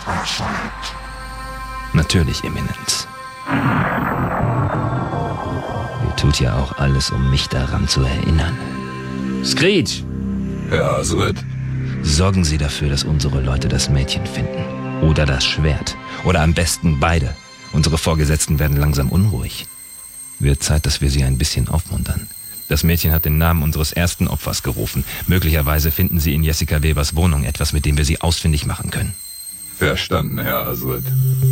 Natürlich, Eminenz. Ihr tut ja auch alles, um mich daran zu erinnern. Screech! Herr Haselred. Sorgen Sie dafür, dass unsere Leute das Mädchen finden. Oder das Schwert. Oder am besten beide. Unsere Vorgesetzten werden langsam unruhig. Wird Zeit, dass wir sie ein bisschen aufmuntern. Das Mädchen hat den Namen unseres ersten Opfers gerufen. Möglicherweise finden Sie in Jessica Webers Wohnung etwas, mit dem wir sie ausfindig machen können. Verstanden, Herr Haselred.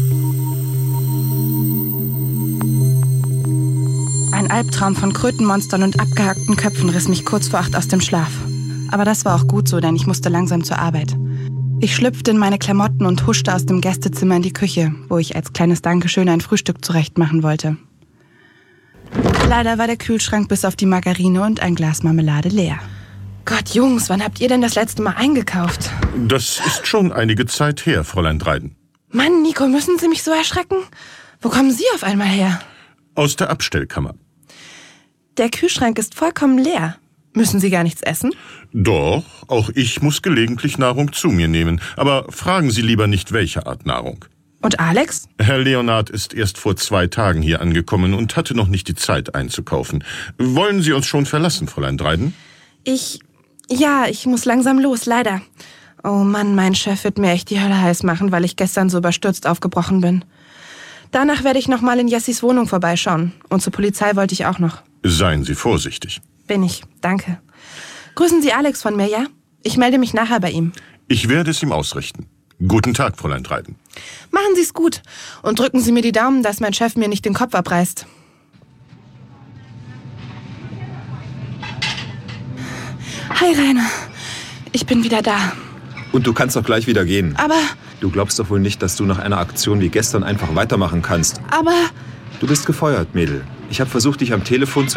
Ein Albtraum von Krötenmonstern und abgehackten Köpfen riss mich kurz vor 8 aus dem Schlaf. Aber das war auch gut so, denn ich musste langsam zur Arbeit. Ich schlüpfte in meine Klamotten und huschte aus dem Gästezimmer in die Küche, wo ich als kleines Dankeschön ein Frühstück zurechtmachen wollte. Leider war der Kühlschrank bis auf die Margarine und ein Glas Marmelade leer. Gott, Jungs, wann habt ihr denn das letzte Mal eingekauft? Das ist schon einige Zeit her, Fräulein Dryden. Mann, Nico, müssen Sie mich so erschrecken? Wo kommen Sie auf einmal her? Aus der Abstellkammer. Der Kühlschrank ist vollkommen leer. Müssen Sie gar nichts essen? Doch, auch ich muss gelegentlich Nahrung zu mir nehmen. Aber fragen Sie lieber nicht, welche Art Nahrung. Und Alex? Herr Leonard ist erst vor 2 Tagen hier angekommen und hatte noch nicht die Zeit einzukaufen. Wollen Sie uns schon verlassen, Fräulein Dryden? Ich muss langsam los, leider. Oh Mann, mein Chef wird mir echt die Hölle heiß machen, weil ich gestern so überstürzt aufgebrochen bin. Danach werde ich noch mal in Jessis Wohnung vorbeischauen. Und zur Polizei wollte ich auch noch. Seien Sie vorsichtig. Bin ich, danke. Grüßen Sie Alex von mir, ja? Ich melde mich nachher bei ihm. Ich werde es ihm ausrichten. Guten Tag, Fräulein Dryden. Machen Sie es gut und drücken Sie mir die Daumen, dass mein Chef mir nicht den Kopf abreißt. Hi, Rainer. Ich bin wieder da. Und du kannst doch gleich wieder gehen. Aber... Du glaubst doch wohl nicht, dass du nach einer Aktion wie gestern einfach weitermachen kannst. Aber... Du bist gefeuert, Mädel. Ich habe versucht, dich am Telefon zu